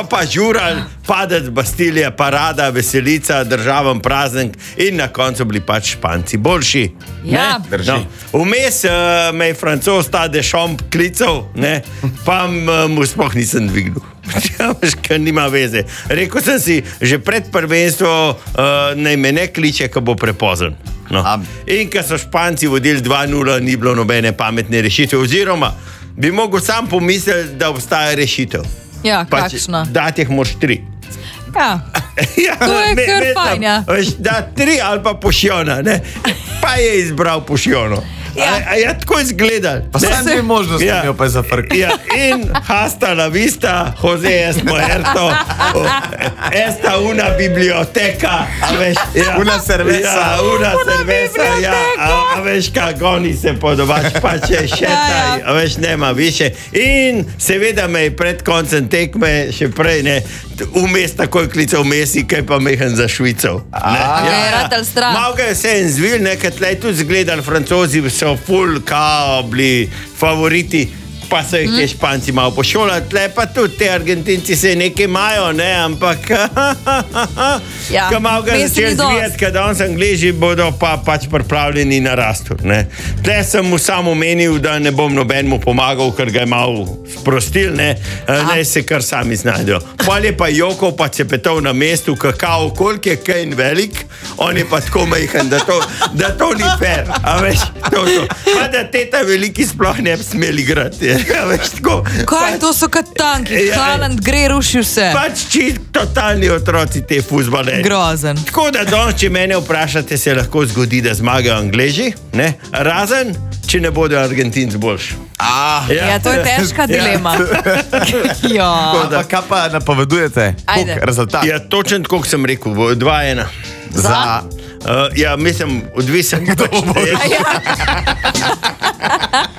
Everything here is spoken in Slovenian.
pa žurali, padec Bastilija, parada, veselica, državen praznik in na koncu bili pač Španci boljši. Ja. No. Vmes me je Francoz ta Deschamps klical, ne? Pa mu sploh nisem dvignil. Ker nima veze. Rekel sem si, že pred prvenstvo naj me ne kliče, ko bo prepozen. No. In ko so Španci vodili 2-0, ni bilo nobene pametne rešitve. Oziroma, bi mogel sam pomisliti, da obstaja rešitev. Ja, kakšna? Dati jih moraš 3. Ja, to je kar fajn, ja. Da 3 ali pa Pošjona, ne? Pa je izbral Pošjono. Ja, tako izgledal. Pa sam dve možnosti imel pa je za frk. Ja, in hasta la vista, Jose es muerto, esta una biblioteka, a veš, ja, una cerveza. Ja, una cerveza, ja, a veš, kako oni se podobač, pa če še taj, a veš, nema više. In seveda me je pred koncem tekme, še prej, ne, vmes takoj klical Messi, kaj pa mehen za Švico. Malo ga je vse en zvil, nekaj tlej tudi zgledali, Francozi so ful kao bili favoriti, pa so jih te Španci malo pošolali, tle pa tudi te Argentinci se nekaj imajo, ne, ampak ko malo ga začeli zvijati, kad on se Angleži bodo pa pač pripravljeni na rastu, ne. Tle sem mu samo menil, da ne bom nobenmu pomagal, ker ga je malo sprostil, ne, ne se kar sami znajdejo. Pol je pa jokov pa cepetov na mestu, kakao, koliko je Kane velik, on je pa tako majhen, da to ni fair, a veš, to. Pa da teta veliki sploh ne bi smeli igrati. Kaj, to so kot tanki, Haaland gre, ruši vse. Pač totalni otroci te fuzbalerji. Grozen. Tako da danes, če mene vprašate, se lahko zgodi, da zmagajo Angleži, ne? Razen, če ne bodo Argentinci boljši. Ja, to je težka dilema. Pa kaj pa napovedujete? Rezultat? Ja, točno tako, kot sem rekel, 2-1. Za? Ja, mislim, odvisen. Kdo bo boljši?